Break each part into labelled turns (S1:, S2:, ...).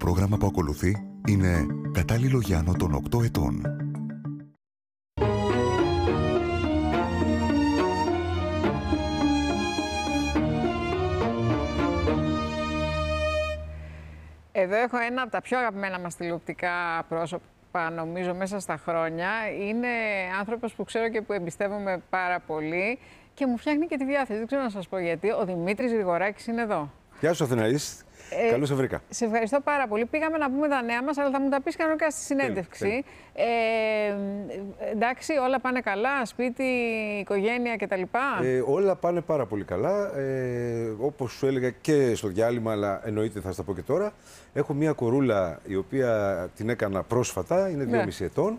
S1: πρόγραμμα που ακολουθεί είναι κατάλληλο για άνω των 8 ετών.
S2: Εδώ έχω ένα από τα πιο αγαπημένα μας τηλεοπτικά πρόσωπα, νομίζω, μέσα στα χρόνια. Είναι άνθρωπος που ξέρω και που εμπιστεύομαι πάρα πολύ και μου φτιάχνει και τη διάθεση. Δεν ξέρω να σας πω γιατί. Ο Δημήτρης Γρηγοράκης είναι εδώ.
S3: Γεια σου, Αθηναής. Καλώς σε βρήκα.
S2: Σε ευχαριστώ πάρα πολύ. Πήγαμε να πούμε τα νέα μας, αλλά θα μου τα πεις κανονικά στη συνέντευξη. Εντάξει, όλα πάνε καλά, σπίτι, οικογένεια κτλ.
S3: Όλα πάνε πάρα πολύ καλά. Όπως σου έλεγα και στο διάλειμμα, αλλά εννοείται θα στα πω και τώρα. Έχω μια κορούλα η οποία την έκανα πρόσφατα, είναι 2,5 ετών.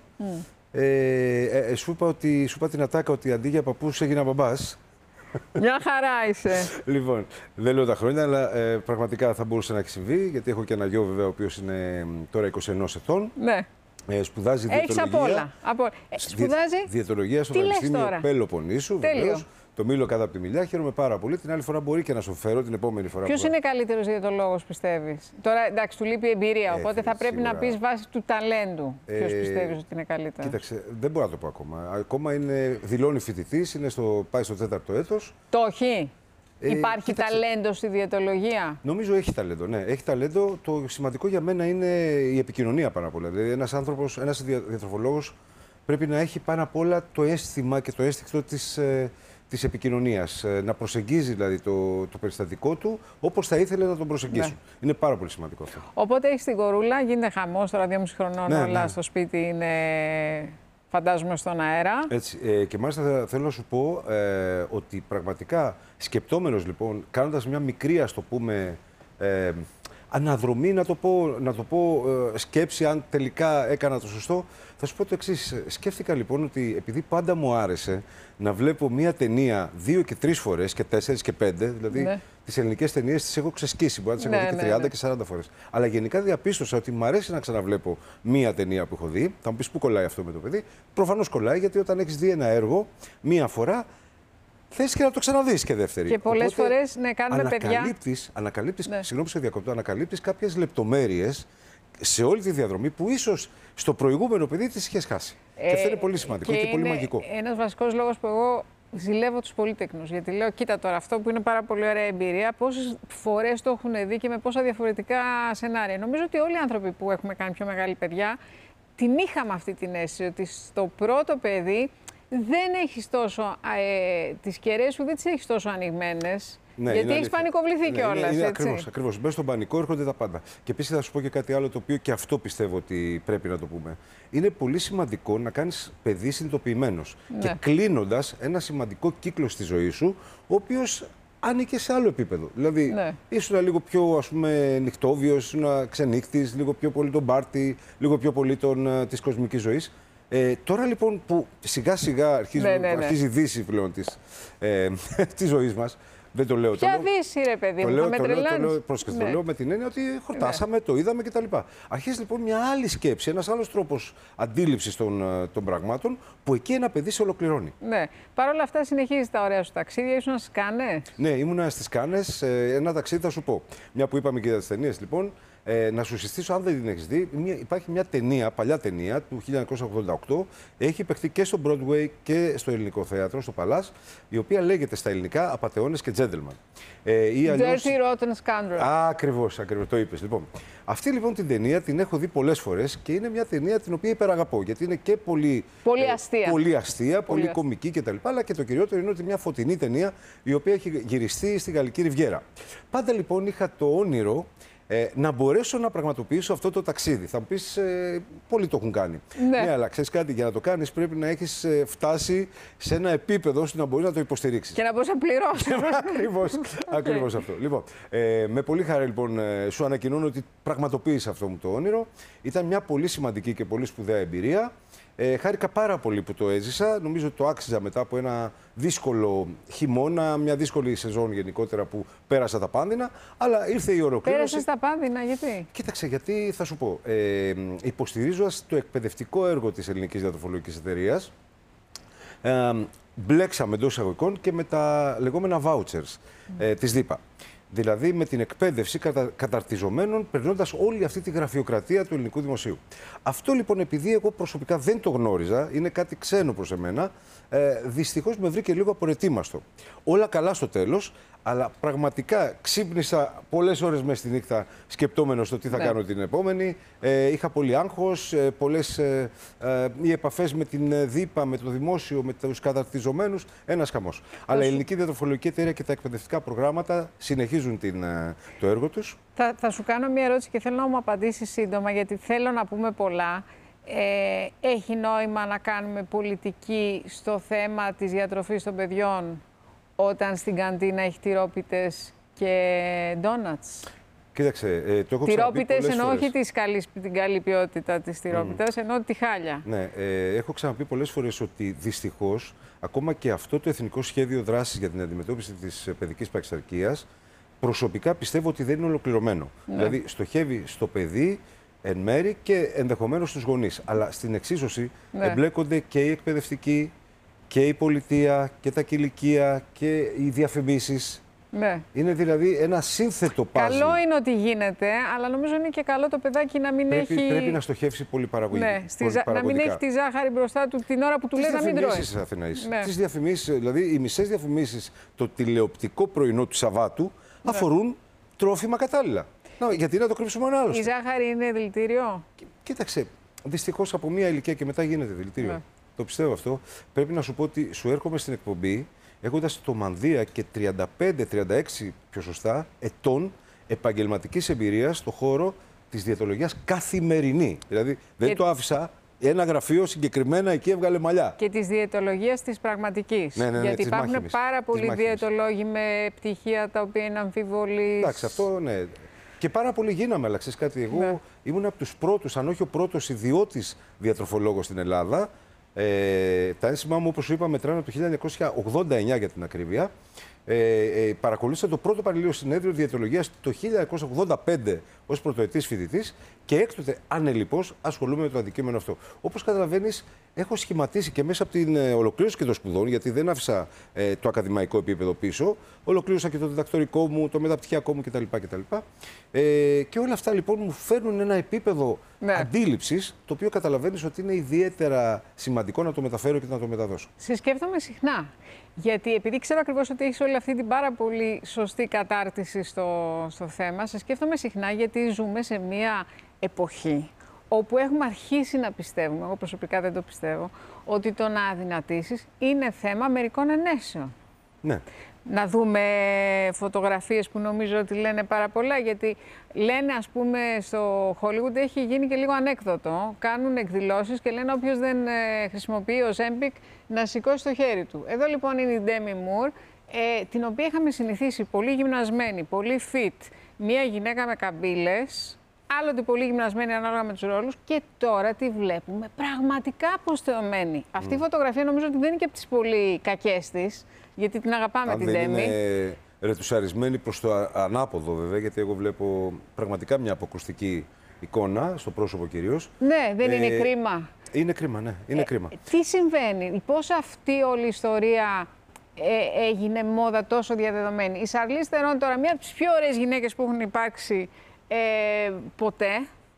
S3: Σου είπα την ατάκα ότι αντί για παππούς έγινα μπαμπάς.
S2: Μια χαρά είσαι.
S3: Λοιπόν, δεν λέω τα χρόνια, αλλά πραγματικά θα μπορούσε να έχει συμβεί, γιατί έχω και ένα γιο βέβαια, ο οποίος είναι τώρα 21 ετών.
S2: Ναι.
S3: Σπουδάζει
S2: διαιτολογία. Έχεις απ' όλα. Σπουδάζει
S3: διαιτολογία στο Πανεπιστήμιο Πελοποννήσου. Βεβαίως. Το μίλω κάτω από τη μιλιά, χαίρομαι πάρα πολύ. Την άλλη φορά μπορεί και να σου φέρω την επόμενη φορά.
S2: Ποιος είναι καλύτερος διαιτολόγος, πιστεύεις? Τώρα εντάξει, του λείπει εμπειρία, οπότε θα πρέπει να πεις βάσει του ταλέντου. Ποιος πιστεύεις ότι είναι καλύτερος?
S3: Κοίταξε, δεν μπορώ να το πω ακόμα. Ακόμα δηλώνει φοιτητής, πάει στο 4ο έτος.
S2: Το όχι. Υπάρχει ταλέντο στη διαιτολογία?
S3: Νομίζω έχει ταλέντο, ναι. Έχει ταλέντο. Το σημαντικό για μένα είναι η επικοινωνία πάνω απ' όλα. Δηλαδή, ένας διατροφολόγος πρέπει να έχει πάνω απ' όλα το αίσθημα και το αίσθηκτο της επικοινωνίας. Να προσεγγίζει δηλαδή το περιστατικό του όπως θα ήθελε να τον προσεγγίσουν. Ναι. Είναι πάρα πολύ σημαντικό αυτό.
S2: Οπότε έχεις την κορούλα, γίνεται χαμός τώρα 2,5 χρονών, ναι, όλα στο σπίτι είναι, φαντάζομαι, στον αέρα. Έτσι.
S3: Και μάλιστα θέλω να σου πω ότι πραγματικά σκεπτόμενος λοιπόν, κάνοντας μια μικρή, ας το πούμε, αναδρομή, να το πω σκέψη, αν τελικά έκανα το σωστό, θα σου πω το εξής. Σκέφτηκα λοιπόν ότι επειδή πάντα μου άρεσε να βλέπω μία ταινία 2 και 3 φορές και 4 και 5, δηλαδή ναι, τις ελληνικές ταινίες τις έχω ξεσκίσει, μπορεί να τις έχω δει και 30 και 40 φορές. Αλλά γενικά διαπίστωσα ότι μου αρέσει να ξαναβλέπω μία ταινία που έχω δει. Θα μου πεις πού κολλάει αυτό με το παιδί? Προφανώς κολλάει, γιατί όταν έχεις δει ένα έργο μία φορά, θες και να το ξαναδείς και δεύτερη.
S2: Και πολλές φορές κάνουμε
S3: ανακαλύπτεις, ναι, συγγνώμη σε διακόπτω, ανακαλύπτεις κάποιες λεπτομέρειες σε όλη τη διαδρομή που ίσως στο προηγούμενο παιδί τις είχες χάσει. Και αυτό είναι πολύ σημαντικό και πολύ μαγικό.
S2: Ένας βασικός λόγος που εγώ ζηλεύω τους πολύτεκνους. Γιατί λέω, κοίτα τώρα, αυτό που είναι πάρα πολύ ωραία εμπειρία, πόσες φορές το έχουν δει και με πόσα διαφορετικά σενάρια. Νομίζω ότι όλοι οι άνθρωποι που έχουμε κάνει πιο μεγάλη παιδιά την είχαμε αυτή την αίσθηση ότι στο πρώτο παιδί δεν έχεις τόσο, τις κεραίες σου δεν τις έχεις τόσο ανοιγμένες. Ναι, γιατί έχεις πανικοβληθεί κιόλας.
S3: Ακριβώς. Μπες στον πανικό, έρχονται τα πάντα. Και επίσης θα σου πω και κάτι άλλο το οποίο και αυτό πιστεύω ότι πρέπει να το πούμε. Είναι πολύ σημαντικό να κάνεις παιδί συνειδητοποιημένος. Ναι. Και κλείνοντας ένα σημαντικό κύκλο στη ζωή σου, ο οποίος άνοιγε σε άλλο επίπεδο. Δηλαδή, ναι, ήσουν λίγο πιο, ας πούμε, νυχτόβιος, ήσουν ξενύχτης, λίγο πιο πολύ τον πάρτι, λίγο πιο πολύ της κοσμικής ζωής. Τώρα λοιπόν που σιγά σιγά αρχίζει η δύση πλέον της ζωής μας, δεν το λέω.
S2: Ποια δύση, ρε παιδί μου, θα με τρελάνεις.
S3: Το λέω με την έννοια ότι χορτάσαμε, το είδαμε κτλ. Αρχίζει λοιπόν μια άλλη σκέψη, ένας άλλος τρόπος αντίληψης των πραγμάτων, που εκεί ένα παιδί σε ολοκληρώνει.
S2: Ναι. Παρ' όλα αυτά συνεχίζεις τα ωραία σου ταξίδια, ήσουν στις Κάνες.
S3: Ναι, ήμουνα στις Κάνες. Ένα ταξίδι θα σου πω. Μια που είπαμε και για τις ταινίες λοιπόν. Να σου συστήσω, αν δεν την έχεις δει, υπάρχει μια ταινία, παλιά ταινία του 1988, έχει παιχτεί και στο Broadway και στο ελληνικό θέατρο, στο Παλάς, η οποία λέγεται στα ελληνικά Απατεώνες και Gentlemen.
S2: Dirty Rotten Scoundrel.
S3: Ακριβώς, το είπες. Λοιπόν, αυτή λοιπόν την ταινία την έχω δει πολλές φορές και είναι μια ταινία την οποία υπεραγαπώ, γιατί είναι και πολύ αστεία, πολύ κωμική κτλ. Αλλά και το κυριότερο είναι ότι μια φωτεινή ταινία η οποία έχει γυριστεί στη Γαλλική Ριβιέρα. Πάντα λοιπόν είχα το όνειρο να μπορέσω να πραγματοποιήσω αυτό το ταξίδι. Θα μου πεις, πολλοί το έχουν κάνει. Ναι, αλλά ξέρεις κάτι, για να το κάνεις πρέπει να έχεις φτάσει σε ένα επίπεδο ώστε να μπορείς να το υποστηρίξεις.
S2: Και να μπορείς να πληρώσεις.
S3: Ακριβώς αυτό. Λοιπόν, με πολύ χαρά λοιπόν σου ανακοινώνω ότι πραγματοποίησα αυτό μου το όνειρο. Ήταν μια πολύ σημαντική και πολύ σπουδαία εμπειρία. Χάρηκα πάρα πολύ που το έζησα. Νομίζω ότι το άξιζα μετά από ένα δύσκολο χειμώνα, μια δύσκολη σεζόν γενικότερα που πέρασα τα πάνδυνα. Αλλά ήρθε η ολοκλήρωση.
S2: Πέρασες τα πάνδυνα, γιατί?
S3: Κοίταξε, γιατί θα σου πω. Υποστηρίζοντας το εκπαιδευτικό έργο της Ελληνικής Διατροφολογικής Εταιρείας, μπλέξαμε εντός εισαγωγικών και με τα λεγόμενα vouchers της ΔΥΠΑ. Δηλαδή με την εκπαίδευση καταρτιζομένων, περνώντας όλη αυτή τη γραφειοκρατία του ελληνικού δημοσίου. Αυτό λοιπόν, επειδή εγώ προσωπικά δεν το γνώριζα, είναι κάτι ξένο προς εμένα, δυστυχώς με βρήκε λίγο απροετοίμαστο. Όλα καλά στο τέλος, αλλά πραγματικά ξύπνησα πολλές ώρες μέσα στη νύχτα σκεπτόμενος το τι θα κάνω την επόμενη. Είχα πολύ άγχος, πολλές οι επαφές με την ΔΥΠΑ, με το δημόσιο, με τους καταρτιζομένους, ένας χαμός. Αλλά η Ελληνική Διατροφολογική Εταιρεία και τα εκπαιδευτικά προγράμματα συνεχίζουν το έργο τους.
S2: Θα σου κάνω μια ερώτηση και θέλω να μου απαντήσεις σύντομα, γιατί θέλω να πούμε πολλά. Έχει νόημα να κάνουμε πολιτική στο θέμα της διατροφής των παιδιών όταν στην καντίνα έχει τυρόπιτες και ντόνατς?
S3: Κοίταξε, το έχω ξαναπεί
S2: τυρόπιτες
S3: πολλές
S2: εννοώ
S3: φορές.
S2: όχι την καλή ποιότητα της τυρόπιτας, εννοώ τη χάλια.
S3: Ναι, έχω ξαναπεί πολλές φορές ότι δυστυχώς ακόμα και αυτό το Εθνικό Σχέδιο Δράσης για την αντιμετώπιση της παιδικής παχυσαρκίας προσωπικά πιστεύω ότι δεν είναι ολοκληρωμένο. Δηλαδή στοχεύει στο παιδί εν μέρη και ενδεχομένως στους γονείς. Αλλά στην εξίσωση εμπλέκονται και οι εκπαιδευτικοί και η πολιτεία και τα κηλικεία και οι διαφημίσεις.
S2: Ναι.
S3: Είναι δηλαδή ένα σύνθετο πάζλ.
S2: Καλό είναι ότι γίνεται, αλλά νομίζω είναι και καλό το παιδάκι να μην έχει.
S3: Πρέπει να στοχεύσει πολύ παραγωγή.
S2: Ναι, να μην έχει τη ζάχαρη μπροστά του την ώρα που του λέει να μην τρώει.
S3: Τις διαφημίσεις, δηλαδή οι μισές διαφημίσεις, το τηλεοπτικό πρωινό του Σαββάτου αφορούν τρόφιμα κατάλληλα. Γιατί να το κρύψουμε ένα άλλο.
S2: Η ζάχαρη είναι δηλητήριο?
S3: Κοίταξε, δυστυχώς από μία ηλικία και μετά γίνεται δηλητήριο.
S2: Ναι.
S3: Το πιστεύω αυτό. Πρέπει να σου πω ότι σου έρχομαι στην εκπομπή έχοντας το μανδύα και 35-36 πιο σωστά ετών επαγγελματικής εμπειρίας στον χώρο της διαιτολογίας καθημερινή. Δηλαδή δεν το άφησα. Ένα γραφείο συγκεκριμένα εκεί έβγαλε μαλλιά.
S2: Και της διαιτολογίας της πραγματικής.
S3: Ναι,
S2: γιατί υπάρχουν πάρα πολλοί διαιτολόγοι με πτυχία τα οποία είναι αμφιβολείς.
S3: Εντάξει, αυτό ναι. Και πάρα πολύ γίναμε, αλλά ξέρεις κάτι, εγώ ήμουν από τους πρώτους, αν όχι ο πρώτος ιδιώτης διατροφολόγος στην Ελλάδα. Τα ένσημά μου, όπως σου είπα, μετράνε από το 1989 για την ακρίβεια. Παρακολούθησα το πρώτο παραλληλίο συνέδριο διαιτολογίας το 1985 ως πρωτοετής φοιτητής και έκτοτε ανελιπώς ασχολούμαι με το αντικείμενο αυτό. Όπως καταλαβαίνεις, έχω σχηματίσει και μέσα από την ολοκλήρωση και των σπουδών, γιατί δεν άφησα το ακαδημαϊκό επίπεδο πίσω, ολοκλήρωσα και το διδακτορικό μου, το μεταπτυχιακό μου κτλ. Και όλα αυτά λοιπόν μου φέρνουν ένα επίπεδο αντίληψης, το οποίο καταλαβαίνεις ότι είναι ιδιαίτερα σημαντικό να το μεταφέρω και να το μεταδώσω.
S2: Σε σκέφτομαι συχνά. Γιατί επειδή ξέρω ακριβώς ότι έχεις όλη αυτή την πάρα πολύ σωστή κατάρτιση στο θέμα, σε σκέφτομαι συχνά γιατί ζούμε σε μια εποχή όπου έχουμε αρχίσει να πιστεύουμε, εγώ προσωπικά δεν το πιστεύω, ότι το να αδυνατήσεις είναι θέμα μερικών ενέσεων.
S3: Ναι.
S2: Να δούμε φωτογραφίες που νομίζω ότι λένε πάρα πολλά, γιατί λένε, ας πούμε, στο Hollywood έχει γίνει και λίγο ανέκδοτο. Κάνουν εκδηλώσεις και λένε όποιος δεν χρησιμοποιεί ο Ζέμπικ να σηκώσει το χέρι του. Εδώ λοιπόν είναι η Ντέμι Μουρ, την οποία είχαμε συνηθίσει πολύ γυμνασμένη, πολύ fit, μια γυναίκα με καμπύλες, άλλοτε πολύ γυμνασμένη ανάλογα με τους ρόλους, και τώρα τη βλέπουμε πραγματικά αποστεωμένη. Αυτή η φωτογραφία νομίζω ότι δεν είναι και από τις πολύ κακές της, γιατί την αγαπάμε την Ντέμι.
S3: Είναι ρετουσαρισμένη προς το ανάποδο βέβαια, γιατί εγώ βλέπω πραγματικά μια αποκρουστική εικόνα, στο πρόσωπο κυρίως.
S2: Ναι, δεν είναι κρίμα?
S3: Είναι κρίμα, ναι. Είναι κρίμα.
S2: Τι συμβαίνει, πώς αυτή όλη η ιστορία έγινε μόδα τόσο διαδεδομένη? Η Σαρλίζ Θερόν τώρα, μία από τις πιο ωραίες γυναίκες που έχουν υπάρξει ποτέ,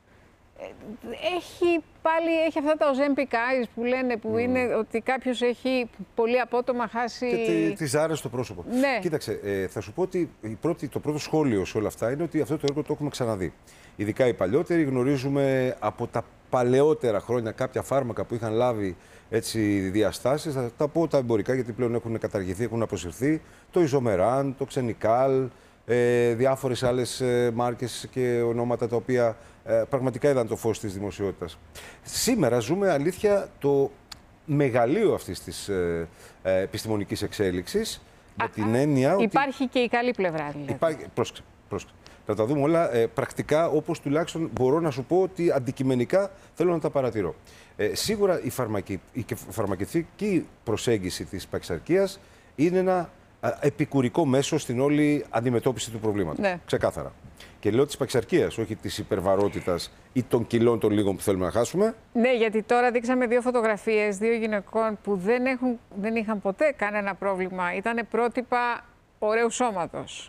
S2: έχει αυτά τα Ozempic eyes που λένε, που είναι ότι κάποιος έχει πολύ απότομα χάσει...
S3: Και τις ζάρες στο πρόσωπο.
S2: Ναι.
S3: Κοίταξε, θα σου πω ότι το πρώτο σχόλιο σε όλα αυτά είναι ότι αυτό το έργο το έχουμε ξαναδεί. Ειδικά οι παλιότεροι γνωρίζουμε από τα παλαιότερα χρόνια κάποια φάρμακα που είχαν λάβει έτσι διαστάσεις. Θα τα πω τα εμπορικά γιατί πλέον έχουν καταργηθεί, έχουν αποσυρθεί. Το Ιζομεράν, το Ξενικάλ, διάφορες άλλες μάρκες και ονόματα τα οποία πραγματικά είδαν το φως της δημοσιότητας. Σήμερα ζούμε αλήθεια το μεγαλείο αυτής της επιστημονικής εξέλιξης, με την έννοια ότι...
S2: Υπάρχει και η καλή πλευρά, δηλαδή.
S3: Πρόσεξε. Να τα δούμε όλα πρακτικά, όπως τουλάχιστον μπορώ να σου πω ότι αντικειμενικά θέλω να τα παρατηρώ. Σίγουρα η φαρμακευτική προσέγγιση της παχυσαρκίας είναι ένα επικουρικό μέσο στην όλη αντιμετώπιση του προβλήματος. Ναι. Ξεκάθαρα. Και λέω της παχυσαρκίας, όχι της υπερβαρότητας ή των κιλών των λίγων που θέλουμε να χάσουμε.
S2: Ναι, γιατί τώρα δείξαμε δύο φωτογραφίες δύο γυναικών που δεν είχαν ποτέ κανένα πρόβλημα. Ήτανε πρότυπα ωραίου σώματος.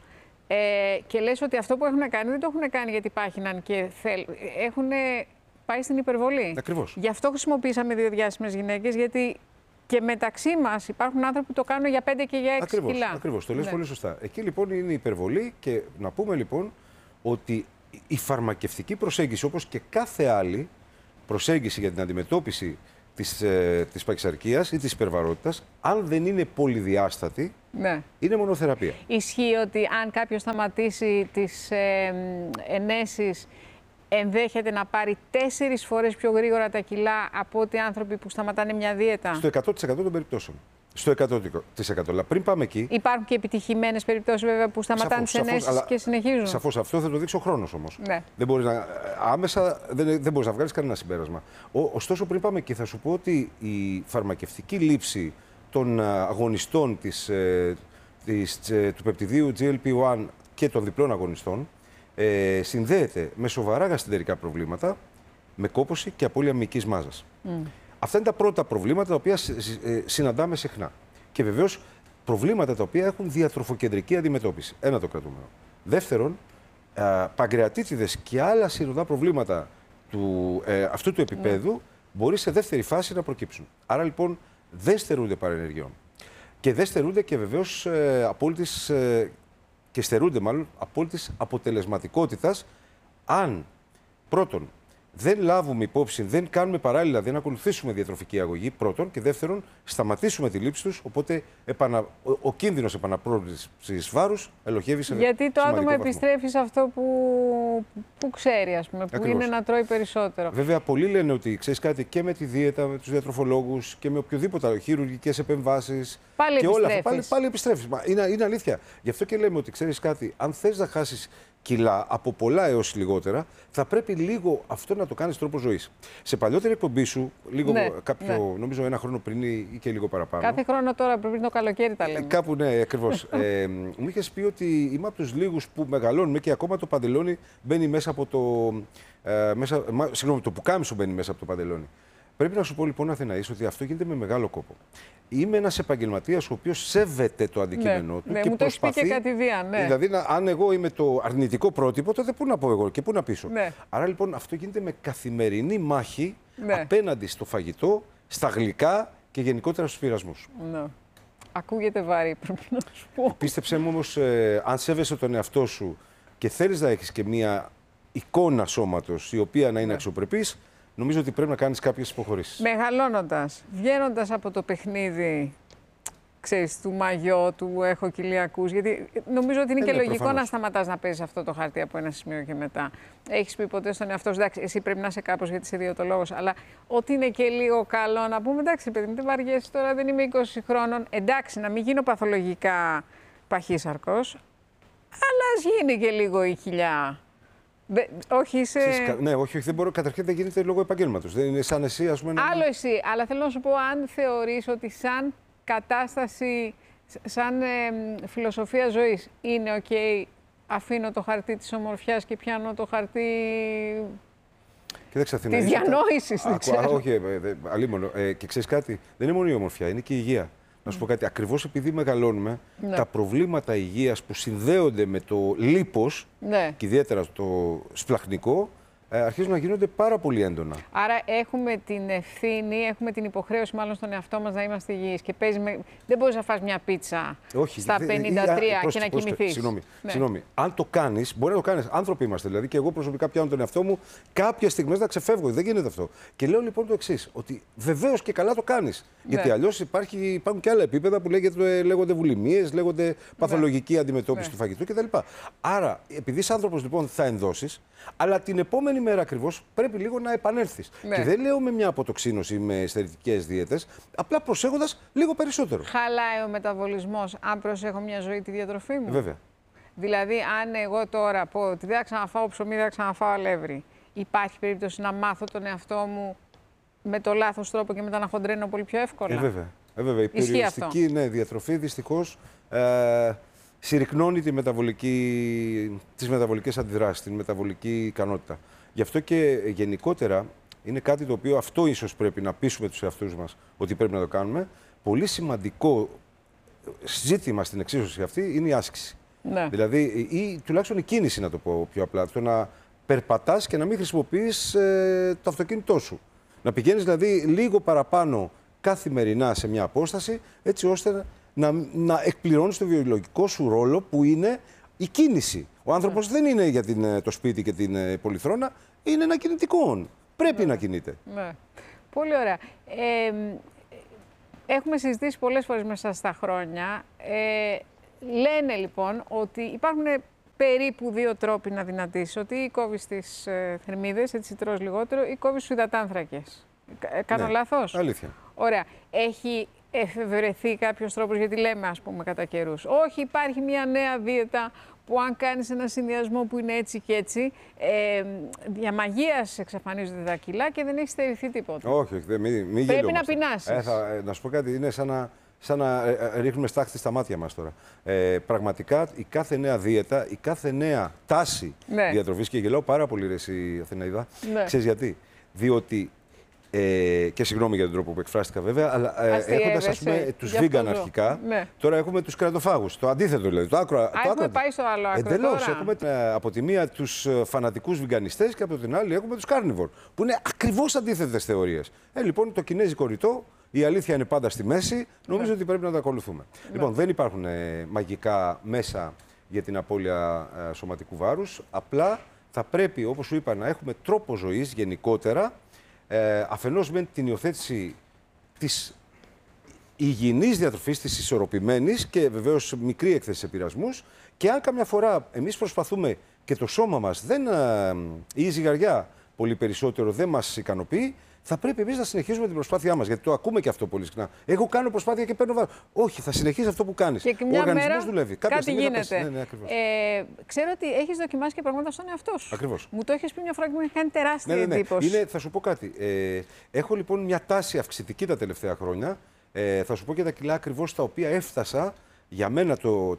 S2: Και λες ότι αυτό που έχουν κάνει δεν το έχουν κάνει γιατί πάχυναν και έχουν πάει στην υπερβολή.
S3: Ακριβώς.
S2: Γι' αυτό χρησιμοποίησαμε 2 διάσημες γυναίκες, γιατί και μεταξύ μας υπάρχουν άνθρωποι που το κάνουν για 5 και για 6 κιλά.
S3: Ακριβώς, το λες πολύ σωστά. Εκεί λοιπόν είναι η υπερβολή και να πούμε λοιπόν ότι η φαρμακευτική προσέγγιση, όπως και κάθε άλλη προσέγγιση για την αντιμετώπιση της παχυσαρκίας ή της υπερβαρότητας, αν δεν είναι πολυδιάστατη, είναι μονοθεραπεία.
S2: Ισχύει ότι αν κάποιος σταματήσει τις ενέσεις, ενδέχεται να πάρει 4 φορές πιο γρήγορα τα κιλά από ότι άνθρωποι που σταματάνε μια δίαιτα?
S3: Στο 100% των περιπτώσεων. Στο 100%. Αλλά πριν πάμε εκεί.
S2: Υπάρχουν και επιτυχημένες περιπτώσεις βέβαια που σταματάνε τις ενέσεις και συνεχίζουν.
S3: Σαφώς, αυτό θα το δείξει ο χρόνος όμως.
S2: Ναι.
S3: Δεν μπορείς άμεσα δεν μπορείς να βγάλεις κανένα συμπέρασμα. Ωστόσο, πριν πάμε εκεί, θα σου πω ότι η φαρμακευτική λήψη των αγωνιστών του πεπτιδίου GLP-1 και των διπλών αγωνιστών συνδέεται με σοβαρά γαστρεντερικά προβλήματα, με κόπωση και απώλεια μυϊκής μάζας. Αυτά είναι τα πρώτα προβλήματα τα οποία συναντάμε συχνά. Και βεβαίως προβλήματα τα οποία έχουν διατροφοκεντρική αντιμετώπιση. Ένα το κρατούμενο. Δεύτερον, παγκρεατίτιδες και άλλα συνοδά προβλήματα αυτού του επίπεδου μπορεί σε δεύτερη φάση να προκύψουν. Άρα λοιπόν δεν στερούνται παρενεργειών. Και δεν στερούνται και βεβαίως και στερούνται μάλλον απόλυτης αποτελεσματικότητας αν πρώτον δεν λάβουμε υπόψη, δεν κάνουμε παράλληλα, δεν ακολουθήσουμε διατροφική αγωγή πρώτον και δεύτερον σταματήσουμε τη λήψη τους, οπότε ο κίνδυνος επαναπρόβλησης βάρους ελοχεύει σε
S2: γιατί το άτομο
S3: βαθμό.
S2: επιστρέφει σε αυτό που ξέρει, ας πούμε, που
S3: Ακριβώς.
S2: είναι να τρώει περισσότερο.
S3: Βέβαια, πολλοί λένε ότι ξέρεις κάτι και με τη δίαιτα, με τους διατροφολόγους και με οποιοδήποτε άλλο, χειρουργικές επεμβάσεις.
S2: Πάλι
S3: και όλα αυτά.
S2: επιστρέφεις.
S3: Πάλι επιστρέφεις. Είναι αλήθεια. Γι' αυτό και λέμε ότι ξέρεις κάτι, αν θες να χάσεις κιλά από πολλά έως λιγότερα, θα πρέπει λίγο αυτό να το κάνεις τρόπο ζωής. Σε παλιότερη εκπομπή σου, νομίζω 1 χρόνο πριν ή και λίγο παραπάνω.
S2: Κάθε χρόνο τώρα, πριν το καλοκαίρι τα λέμε.
S3: Κάπου ναι, ακριβώς. Μου είχες πει ότι είμαι από τους λίγους που μεγαλώνουμε και ακόμα το παντελόνι μπαίνει μέσα από το. Συγγνώμη, το πουκάμισο μπαίνει μέσα από το παντελόνι. Πρέπει να σου πω λοιπόν, Αθηναής, ότι αυτό γίνεται με μεγάλο κόπο. Είμαι ένας επαγγελματίας ο οποίος σέβεται το αντικείμενό του και
S2: μου το έχει πει και κατηδίαν. Ναι.
S3: Δηλαδή, αν εγώ είμαι το αρνητικό πρότυπο, τότε πού να πω εγώ και πού να πείσω.
S2: Ναι.
S3: Άρα λοιπόν αυτό γίνεται με καθημερινή μάχη απέναντι στο φαγητό, στα γλυκά και γενικότερα στους πειρασμούς.
S2: Ναι. Ακούγεται βαρύ, πρέπει να σου πω.
S3: Πίστεψέ μου όμως, αν σέβεσαι τον εαυτό σου και θέλεις να έχεις και μία εικόνα σώματος η οποία να είναι αξιοπρεπής, νομίζω ότι πρέπει να κάνεις κάποιες υποχωρήσεις.
S2: Μεγαλώνοντας, βγαίνοντας από το παιχνίδι, ξέρεις, του μαγιό, του έχω κοιλιακούς, γιατί νομίζω ότι είναι και λογικό
S3: προφανώς
S2: να σταματάς να παίζεις αυτό το χαρτί από ένα σημείο και μετά. Έχεις πει ποτέ στον εαυτό σου, εντάξει, εσύ πρέπει να είσαι κάπως γιατί είσαι ιδιωτολόγος, αλλά ότι είναι και λίγο καλό να πούμε, εντάξει, παιδί μου, δεν βαριέσαι τώρα, δεν είμαι 20 χρόνων, εντάξει, να μην γίνω παθολογικά παχύσαρκος, αλλά ας γίνει και λίγο η κοιλιά. Όχι, είσαι.
S3: Ναι, όχι, δεν μπορώ. Καταρχήν δεν γίνεται λόγω επαγγέλματος. Δεν είναι σαν εσύ, ας πούμε.
S2: Άλλο εσύ. Αλλά θέλω να σου πω, αν θεωρείς ότι σαν κατάσταση, σαν φιλοσοφία ζωής είναι OK, αφήνω το χαρτί της ομορφιάς και πιάνω το χαρτί της διανόησης.
S3: Όχι, αλίμονο. Και ξέρεις κάτι, δεν είναι μόνο η ομορφιά, είναι και η υγεία. Να σου πω κάτι, ακριβώς επειδή μεγαλώνουμε, τα προβλήματα υγείας που συνδέονται με το λίπος και ιδιαίτερα το σπλαχνικό, αρχίζουν να γίνονται πάρα πολύ έντονα.
S2: Άρα έχουμε την ευθύνη, έχουμε την υποχρέωση μάλλον στον εαυτό μας να είμαστε υγιείς. Και δεν μπορείς να φας μια πίτσα στα 53 και να κοιμηθείς.
S3: Συγγνώμη. Αν το κάνεις, μπορεί να το κάνεις. Άνθρωποι είμαστε δηλαδή, και εγώ προσωπικά πιάνω τον εαυτό μου κάποιες στιγμές να ξεφεύγω. Δεν γίνεται αυτό. Και λέω λοιπόν το εξής, ότι βεβαίως και καλά το κάνεις. Γιατί αλλιώς υπάρχουν και άλλα επίπεδα που λέγονται βουλημίες, λέγονται παθολογική αντιμετώπιση του φαγητού κτλ. Άρα, επειδή είσαι άνθρωπος λοιπόν θα ενδώσεις, αλλά την επόμενη μέρα ακριβώς πρέπει λίγο να επανέλθεις. Και δεν λέω με μια αποτοξίνωση με στερητικές δίαιτες, απλά προσέχοντας λίγο περισσότερο.
S2: Χαλάει ο μεταβολισμός αν προσέχω μια ζωή τη διατροφή μου.
S3: Βέβαια.
S2: Δηλαδή, αν εγώ τώρα πω ότι δεν θα ξαναφάω ψωμί, δεν θα ξαναφάω αλεύρι, υπάρχει περίπτωση να μάθω τον εαυτό μου με το λάθος τρόπο και μετά να χοντρένω πολύ πιο εύκολα.
S3: Βέβαια. Η περιοριστική διατροφή δυστυχώς συρρυκνώνει τις μεταβολικές αντιδράσεις, την μεταβολική ικανότητα. Γι' αυτό και γενικότερα είναι κάτι το οποίο αυτό ίσως πρέπει να πείσουμε τους εαυτούς μας ότι πρέπει να το κάνουμε. Πολύ σημαντικό ζήτημα στην εξίσωση αυτή είναι η άσκηση. Ναι. Δηλαδή, ή τουλάχιστον η κίνηση, να το πω πιο απλά. Το να περπατάς και να μην χρησιμοποιείς το αυτοκίνητό σου. Να πηγαίνεις δηλαδή λίγο παραπάνω καθημερινά σε μια απόσταση, έτσι ώστε να εκπληρώνεις το βιολογικό σου ρόλο που είναι η κίνηση. Ο άνθρωπος δεν είναι για το σπίτι και την πολυθρόνα, είναι ένα κινητικό. Πρέπει να κινείται.
S2: Ναι. Πολύ ωραία. Έχουμε συζητήσει πολλές φορές μέσα στα χρόνια. Λένε λοιπόν ότι υπάρχουν περίπου 2 τρόποι να δυνατήσεις. Ότι ή κόβεις τις θερμίδες, έτσι τρως λιγότερο, ή κόβεις τους υδατάνθρακες. Κάνω λάθος?
S3: Αλήθεια.
S2: Ωραία. Έχει εφευρεθεί κάποιος τρόπος, γιατί λέμε ας πούμε κατά καιρούς, όχι, υπάρχει μια νέα δίαιτα που αν κάνεις ένα συνδυασμό που είναι έτσι και έτσι, για μαγείας εξαφανίζονται τα κιλά και δεν έχει στερηθεί τίποτα.
S3: Όχι, μην
S2: πρέπει να πεινάσεις.
S3: Να σου πω κάτι, είναι σαν να ρίχνουμε στάχτη στα μάτια μας τώρα. Πραγματικά η κάθε νέα δίαιτα, η κάθε νέα τάση διατροφής, και γελάω πάρα πολύ ρε εσύ Αθηναίδα, ξέρεις γιατί? Διότι, και συγγνώμη για τον τρόπο που εκφράστηκα βέβαια, αλλά έχοντας ας πούμε τους vegan αρχικά, τώρα έχουμε τους κρεατοφάγους. Το αντίθετο δηλαδή.
S2: Έχουμε πάει στο άλλο άκρο.
S3: Εντελώς. Έχουμε από τη μία τους φανατικούς βιγκανιστές και από την άλλη έχουμε τους carnivore, που είναι ακριβώς αντίθετες θεωρίες. Λοιπόν, το κινέζικο ρητό, η αλήθεια είναι πάντα στη μέση, νομίζω ότι πρέπει να τα ακολουθούμε. Λοιπόν, δεν υπάρχουν μαγικά μέσα για την απώλεια σωματικού βάρους, απλά θα πρέπει, όπως σου είπα, να έχουμε τρόπο ζωής γενικότερα. Αφενός με την υιοθέτηση της υγιεινής διατροφής, της ισορροπημένης και βεβαίως μικρή έκθεση σε πειρασμούς, και αν καμιά φορά εμείς προσπαθούμε και το σώμα μας ή η ζυγαριά πολύ περισσότερο δεν μας ικανοποιεί, θα πρέπει εμείς να συνεχίσουμε την προσπάθειά μας. Γιατί το ακούμε και αυτό πολύ συχνά. Εγώ κάνω προσπάθεια και παίρνω βάρος. Όχι, θα συνεχίσεις αυτό που κάνεις.
S2: Και
S3: ο οργανισμός δουλεύει.
S2: Κάτι γίνεται.
S3: Ναι, ακριβώς.
S2: Ξέρω ότι έχεις δοκιμάσει και πράγματα στον εαυτό σου.
S3: Ακριβώς.
S2: Μου το έχεις πει μια φορά και μου έχει κάνει τεράστια εντύπωση.
S3: Θα σου πω κάτι. Έχω λοιπόν μια τάση αυξητική τα τελευταία χρόνια. Θα σου πω και τα κιλά ακριβώς τα οποία έφτασα. Για μένα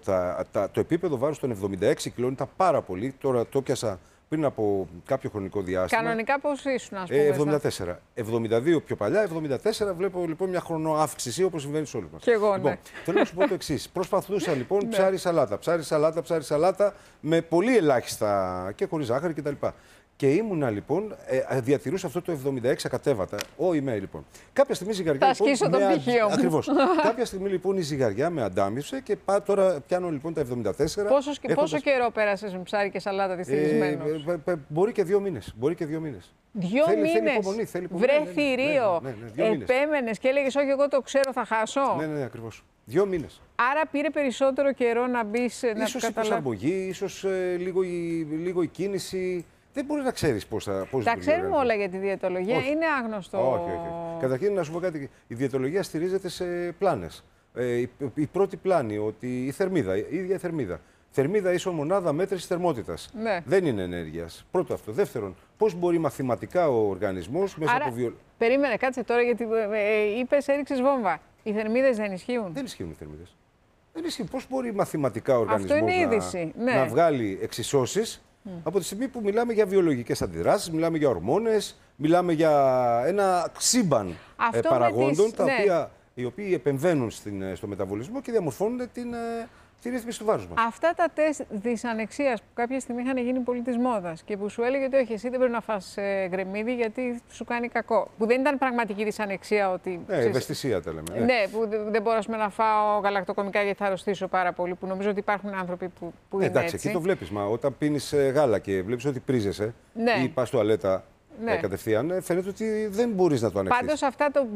S3: το επίπεδο βάρους των 76 κιλών ήταν πάρα πολύ. Τώρα το πιάσα πριν από κάποιο χρονικό διάστημα.
S2: Κανονικά πώς ήσουν, ας πούμε?
S3: 74. 72 πιο παλιά, 74. Βλέπω λοιπόν μια χρονόαύξηση όπως συμβαίνει σε όλους μας.
S2: Και εγώ,
S3: λοιπόν, θέλω να σου πω το εξής. Προσπαθούσα λοιπόν ψάρι σαλάτα, με πολύ ελάχιστα και χωρίς ζάχαρη κτλ. Και ήμουνα λοιπόν, διατηρούσα αυτό το 76 ακατέβατα. Λοιπόν. Κάποια στιγμή η ζυγαριά.
S2: Θα σκίσω το πτυχίο μου.
S3: Ακριβώς. Κάποια στιγμή λοιπόν η ζυγαριά με αντάμιψε και τώρα πιάνω λοιπόν τα 74.
S2: Πόσο καιρό πέρασες με ψάρι και σαλάτα δυστυχισμένος?
S3: Μπορεί και 2 μήνες. 2 μήνες.
S2: 2 μήνες.
S3: Θέλει υπομονή.
S2: Βρε θηρίο. Επέμενες και έλεγες όχι, εγώ το ξέρω, θα χάσω.
S3: Ναι, ακριβώς. 2 μήνες.
S2: Άρα πήρε περισσότερο καιρό να μπεις.
S3: Ίσως η προσαρμογή, ίσως λίγο η κίνηση. Δεν μπορεί να ξέρει πώς θα.
S2: Τα ξέρουμε όλα για τη διαιτολογία, είναι άγνωστο.
S3: Όχι. Καταρχήν, να σου πω κάτι. Η διαιτολογία στηρίζεται σε πλάνες. Η πρώτη πλάνη, ότι η ίδια θερμίδα. Θερμίδα ίσο μονάδα μέτρησης θερμότητας.
S2: Ναι.
S3: Δεν είναι ενέργειας. Πρώτο αυτό. Δεύτερον, πώς μπορεί μαθηματικά ο οργανισμός μέσα από
S2: Περίμενε, κάτσε τώρα, γιατί είπες, έριξες βόμβα. Οι θερμίδες δεν ισχύουν?
S3: Δεν ισχύουν οι θερμίδες. Δεν ισχύουν. Πώς μπορεί μαθηματικά ο οργανισμός
S2: να
S3: βγάλει εξισώσεις? Από τη στιγμή που μιλάμε για βιολογικές αντιδράσεις, μιλάμε για ορμόνες, μιλάμε για ένα σύμπαν παραγόντων, οι οποίοι επεμβαίνουν στο μεταβολισμό και διαμορφώνουν τη ρύθμιση του βάρους μας.
S2: Αυτά τα τεστ δυσανεξίας που κάποια στιγμή είχαν γίνει πολύ της μόδας και που σου έλεγε ότι όχι, εσύ δεν πρέπει να φας γκρεμμύδι γιατί σου κάνει κακό. Που δεν ήταν πραγματική δυσανεξία ότι.
S3: Ναι, ευαισθησία τα λέμε.
S2: Ναι, που δεν μπορώ να φάω γαλακτοκομικά γιατί θα αρρωστήσω πάρα πολύ. Που νομίζω ότι υπάρχουν άνθρωποι που είναι
S3: εντάξει,
S2: έτσι.
S3: εκεί το βλέπεις. Μα όταν πίνεις γάλα και βλέπεις ότι πρίζεσαι ή πας τουαλέτα. Κατευθείαν, φαίνεται ότι δεν μπορείς να το ανεχθείς.
S2: Πάντως αυτά των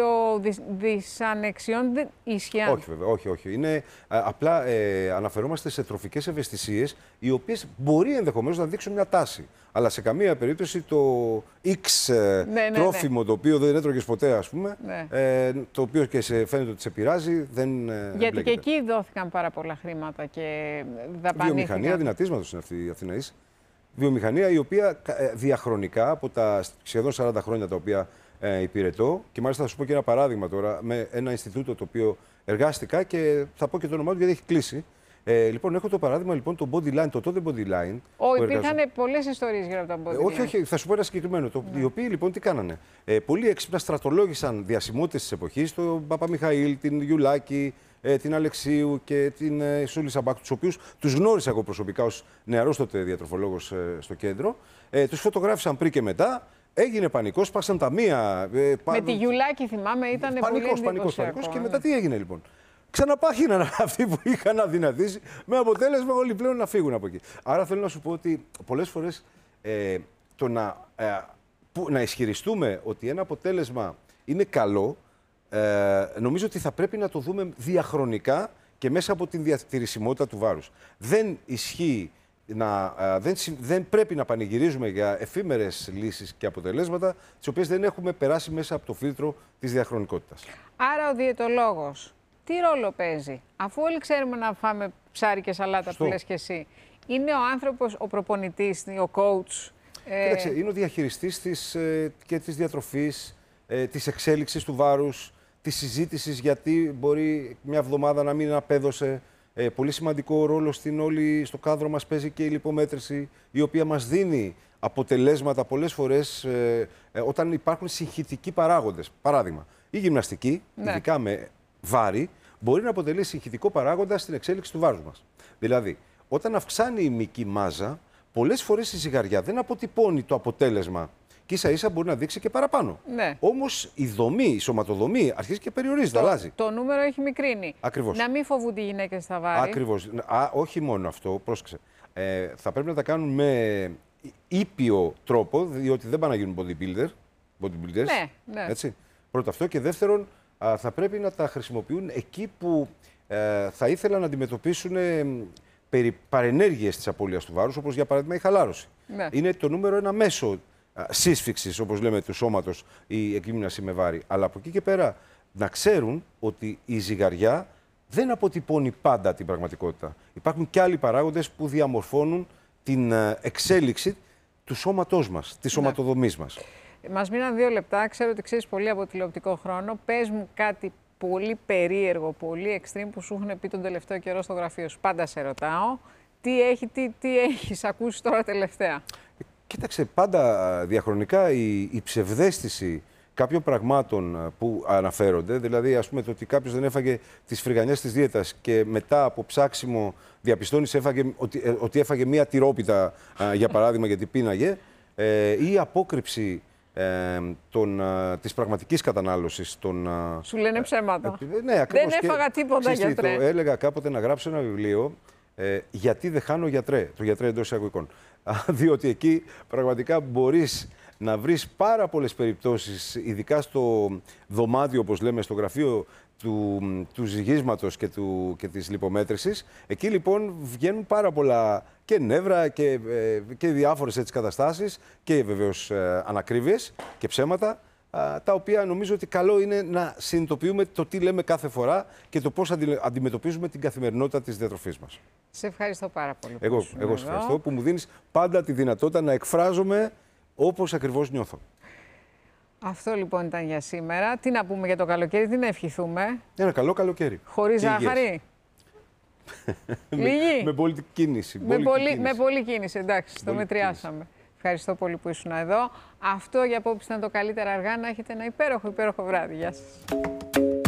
S2: ψηλοδυσανεξιών δεν ίσχυαν.
S3: Όχι, βέβαια, όχι. Είναι, απλά αναφερόμαστε σε τροφικές ευαισθησίες, οι οποίες μπορεί ενδεχομένως να δείξουν μια τάση. Αλλά σε καμία περίπτωση το X τρόφιμο, το οποίο δεν έτρωγες ποτέ, ας πούμε, το οποίο και φαίνεται ότι σε πειράζει, δεν
S2: γιατί
S3: μπλέκεται.
S2: Και εκεί δόθηκαν πάρα πολλά χρήματα και δαπανήθηκαν.
S3: Βιομηχανία δυνατίσματος είναι αυτή η Αθηναής. Βιομηχανία η οποία διαχρονικά από τα σχεδόν 40 χρόνια τα οποία υπηρετώ, και μάλιστα θα σου πω και ένα παράδειγμα τώρα με ένα Ινστιτούτο το οποίο εργάστηκα και θα πω και το όνομά του γιατί έχει κλείσει. Λοιπόν, έχω το παράδειγμα λοιπόν το body line, το τότε body line.
S2: Υπήρχαν πολλές ιστορίες γύρω από τα body line.
S3: Όχι, θα σου πω ένα συγκεκριμένο. Οι οποίοι λοιπόν τι κάνανε. Πολύ έξυπνα στρατολόγησαν διασημότητες της εποχής, τον Παπαμιχαήλ, την Γιουλάκη, την Αλεξίου και την Σούλη Σαμπάκου, τους οποίους τους γνώρισα εγώ προσωπικά ως νεαρός τότε διατροφολόγος στο κέντρο. Τους φωτογράφησαν πριν και μετά. Έγινε πανικός, σπάσαν τα μία.
S2: Με τη Γιουλάκη θυμάμαι, ήταν
S3: πανικός. Και μετά τι έγινε λοιπόν. Ξαναπάχυναν αυτοί που είχαν αδυνατήσει, με αποτέλεσμα όλοι πλέον να φύγουν από εκεί. Άρα θέλω να σου πω ότι πολλές φορές το να ισχυριστούμε ότι ένα αποτέλεσμα είναι καλό, νομίζω ότι θα πρέπει να το δούμε διαχρονικά και μέσα από την διατηρησιμότητα του βάρους. Δεν ισχύει δεν πρέπει να πανηγυρίζουμε για εφήμερες λύσεις και αποτελέσματα, τις οποίες δεν έχουμε περάσει μέσα από το φίλτρο της διαχρονικότητας.
S2: Άρα ο διαιτολόγος τι ρόλο παίζει, αφού όλοι ξέρουμε να φάμε ψάρι και σαλάτα που λες και εσύ, είναι ο άνθρωπος, ο προπονητής, ο coach?
S3: Κοίταξε, είναι ο διαχειριστής και της διατροφής, της εξέλιξης του βάρους, της συζήτησης γιατί μπορεί μια εβδομάδα να μην απέδωσε. Πολύ σημαντικό ρόλο στο κάδρο μας παίζει και η λιπομέτρηση, η οποία μας δίνει αποτελέσματα πολλές φορές όταν υπάρχουν συγχυτικοί παράγοντες. Παράδειγμα, η γυμναστική, ειδικά με βάρη, μπορεί να αποτελεί συγχυτικό παράγοντα στην εξέλιξη του βάρους μας. Δηλαδή, όταν αυξάνει η μυϊκή μάζα, πολλές φορές η ζυγαριά δεν αποτυπώνει το αποτέλεσμα και ίσα-ίσα μπορεί να δείξει και παραπάνω. Ναι. Όμως η δομή, η σωματοδομή αρχίζει και περιορίζεται, αλλάζει.
S2: Το νούμερο έχει μικρύνει.
S3: Ακριβώς.
S2: Να μην φοβούνται οι γυναίκες στα βάρη.
S3: Ακριβώς. Όχι μόνο αυτό, πρόσεξε. Θα πρέπει να τα κάνουν με ήπιο τρόπο, διότι δεν πάνε να γίνουν bodybuilders.
S2: Ναι.
S3: Έτσι. Πρώτο αυτό. Και δεύτερον, θα πρέπει να τα χρησιμοποιούν εκεί που θα ήθελαν να αντιμετωπίσουν παρενέργειες της απώλειας του βάρους, όπως για παράδειγμα η χαλάρωση. Ναι. Είναι το νούμερο ένα μέσο σύσφυξης, όπως λέμε, του σώματος, η εκγύμναση με βάρη. Αλλά από εκεί και πέρα να ξέρουν ότι η ζυγαριά δεν αποτυπώνει πάντα την πραγματικότητα. Υπάρχουν και άλλοι παράγοντες που διαμορφώνουν την εξέλιξη του σώματός μας, της σωματοδομής μας.
S2: Μας μείναν 2 λεπτά. Ξέρω ότι ξέρεις πολύ από τηλεοπτικό χρόνο. Πες μου κάτι πολύ περίεργο, πολύ extreme που σου έχουν πει τον τελευταίο καιρό στο γραφείο σου. Πάντα σε ρωτάω. Τι έχεις ακούσει τώρα τελευταία?
S3: Κοίταξε, πάντα διαχρονικά η ψευδαίσθηση κάποιων πραγμάτων που αναφέρονται, δηλαδή ας πούμε το ότι κάποιος δεν έφαγε τις φρυγανιές της δίαιτας και μετά από ψάξιμο διαπιστώνεις ότι έφαγε μία τυρόπιτα, για παράδειγμα, γιατί πίναγε, ή απόκρυψη της πραγματικής κατανάλωσης.
S2: Σου λένε ψέματα.
S3: Ναι, ακριβώς.
S2: Δεν έφαγα τίποτα, γιατρέ.
S3: Έλεγα κάποτε να γράψω ένα βιβλίο, γιατί δεν χάνω γιατρέ, το γιατρέ εντός εισαγωγικών. Διότι εκεί πραγματικά μπορείς να βρεις πάρα πολλές περιπτώσεις, ειδικά στο δωμάτιο, όπως λέμε, στο γραφείο του ζυγίσματος και της λιπομέτρησης. Εκεί λοιπόν βγαίνουν πάρα πολλά και νεύρα και διάφορες έτσι καταστάσεις και βεβαίως ανακρίβειες και ψέματα, τα οποία νομίζω ότι καλό είναι να συνειδητοποιούμε το τι λέμε κάθε φορά και το πώς αντιμετωπίζουμε την καθημερινότητα της διατροφής μας.
S2: Σε ευχαριστώ πάρα πολύ.
S3: Εγώ σε ευχαριστώ που μου δίνεις πάντα τη δυνατότητα να εκφράζομαι όπως ακριβώς νιώθω. Αυτό
S2: λοιπόν ήταν για σήμερα. Τι να πούμε για το καλοκαίρι, τι να ευχηθούμε?
S3: Ένα καλό καλοκαίρι.
S2: Χωρίς ζάχαρη. Λίγη.
S3: Με πολλή κίνηση.
S2: Με πολλή κίνηση, εντάξει, το μετριάσαμε. Ευχαριστώ πολύ που ήσουν εδώ. Αυτό για απόψε ήταν το καλύτερα αργά. Να έχετε ένα υπέροχο βράδυ. Γεια σας.